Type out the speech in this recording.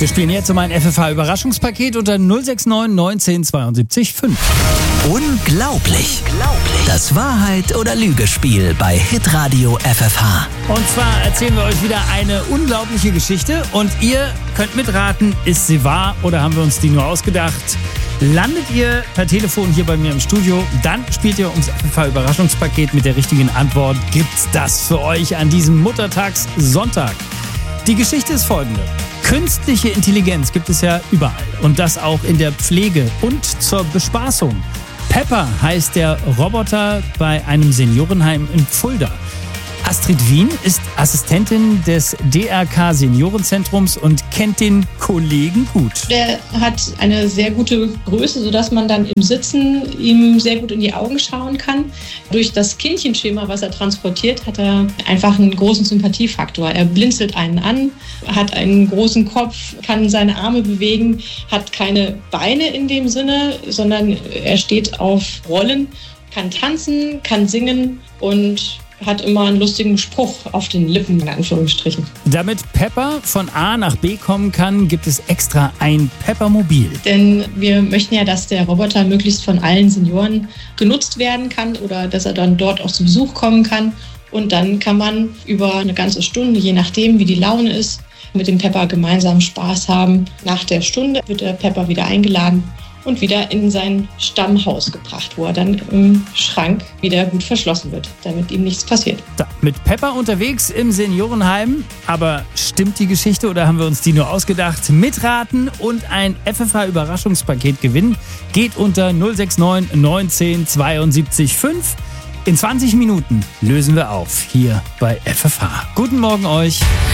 Wir spielen jetzt um ein FFH-Überraschungspaket unter 069 19 72 5. Unglaublich. Das Wahrheit- oder Lügespiel bei Hitradio FFH. Und zwar erzählen wir euch wieder eine unglaubliche Geschichte und ihr könnt mitraten, ist sie wahr oder haben wir uns die nur ausgedacht? Landet ihr per Telefon hier bei mir im Studio, dann spielt ihr ums FFH-Überraschungspaket mit der richtigen Antwort. Gibt's das für euch an diesem Muttertagssonntag? Die Geschichte ist folgende. Künstliche Intelligenz gibt es ja überall und das auch in der Pflege und zur Bespaßung. Pepper heißt der Roboter bei einem Seniorenheim in Fulda. Astrid Wien ist Assistentin des DRK Seniorenzentrums und kennt den Kollegen gut. Der hat eine sehr gute Größe, sodass man dann im Sitzen ihm sehr gut in die Augen schauen kann. Durch das Kindchenschema, was er transportiert, hat er einfach einen großen Sympathiefaktor. Er blinzelt einen an, hat einen großen Kopf, kann seine Arme bewegen, hat keine Beine in dem Sinne, sondern er steht auf Rollen, kann tanzen, kann singen und hat immer einen lustigen Spruch auf den Lippen, in Anführungsstrichen. Damit Pepper von A nach B kommen kann, gibt es extra ein Peppermobil. Denn wir möchten ja, dass der Roboter möglichst von allen Senioren genutzt werden kann oder dass er dann dort auch zu Besuch kommen kann. Und dann kann man über eine ganze Stunde, je nachdem wie die Laune ist, mit dem Pepper gemeinsam Spaß haben. Nach der Stunde wird der Pepper wieder eingeladen und wieder in sein Stammhaus gebracht, wo er dann im Schrank wieder gut verschlossen wird, damit ihm nichts passiert. Da, mit Pepper unterwegs im Seniorenheim. Aber stimmt die Geschichte oder haben wir uns die nur ausgedacht? Mitraten und ein FFH-Überraschungspaket gewinnen geht unter 069 19 72 5. In 20 Minuten lösen wir auf hier bei FFH. Guten Morgen euch.